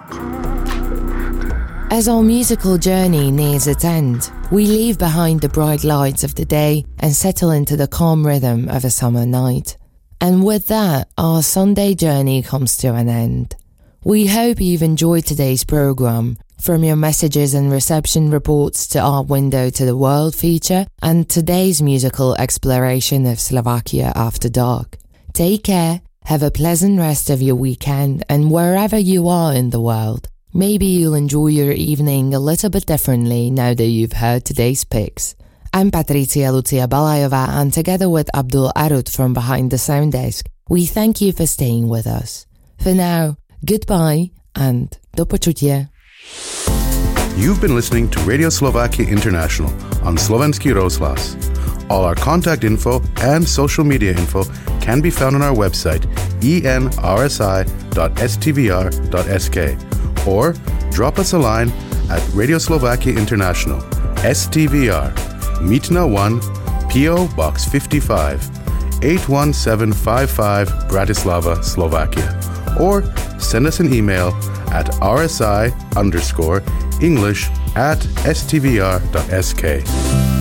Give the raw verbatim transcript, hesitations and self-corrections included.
As our musical journey nears its end, we leave behind the bright lights of the day and settle into the calm rhythm of a summer night. And with that, our Sunday journey comes to an end. We hope you've enjoyed today's program, from your messages and reception reports to our Window to the World feature and today's musical exploration of Slovakia after dark. Take care, have a pleasant rest of your weekend, and wherever you are in the world, maybe you'll enjoy your evening a little bit differently now that you've heard today's picks. I'm Patricia Lucia Balajova, and together with Abdul Arut from behind the sound desk, we thank you for staying with us. For now, goodbye and do počutia. You've been listening to Radio Slovakia International on Slovenský rozhlas. All our contact info and social media info can be found on our website e n r s i dot s t v r dot s k or drop us a line at Radio Slovakia International, S T V R, Mítna one, P O Box fifty-five, eight one seven five five, Bratislava, Slovakia. Or send us an email at rsi underscore English at s t v r dot s k.